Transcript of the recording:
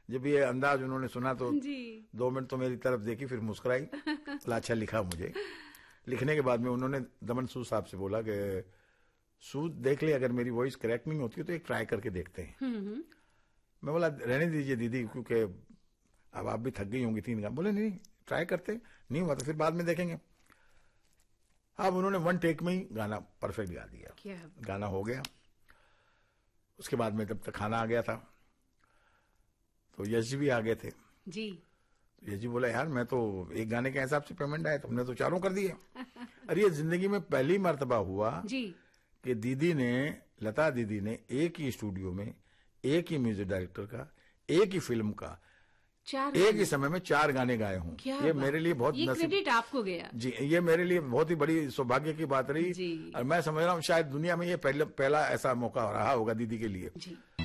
जब ये अंदाज उन्होंने सुना तो जी 2 मिनट तो मेरी तरफ देखी, फिर मुस्कुराई। अच्छा लिखा मुझे। लिखने के बाद में उन्होंने दमन सूद साहब से बोला कि सूद देख ले, अगर मेरी वॉइस करेक्ट नहीं होती तो एक ट्राई करके देखते हैं। मैं बोला रहने दीजिए दीदी, क्योंकि अब आप भी थक गई होंगी 3 गाने। बोले नहीं ट्राई करते, नहीं हुआ तो फिर बाद में देखेंगे। अब उन्होंने 1 टेक में ही गाना परफेक्ट गा दिया। गाना हो गया। उसके बाद में जब तक खाना आ गया था तो यश जी भी आ गए थे जी। यश जी बोला यार मैं तो एक गाने के हिसाब से पेमेंट आया, तुमने तो 4 कर दिए। अरे ये जिंदगी में पहली मर्तबा हुआ जी कि दीदी ने, लता दीदी ने एक ही स्टूडियो में एक ही म्यूजिक डायरेक्टर का, एक ही फिल्म का, 4 एक ही समय में 4 गाने गाए हूं। ये मेरे लिए बहुत ये क्रेडिट आपको गया जी, ये मेरे लिए बहुत ही बड़ी सौभाग्य की बात रही। जी। और मैं समझ रहा हूँ शायद दुनिया में ये पहला ऐसा मौका रहा होगा दीदी के लिए। जी।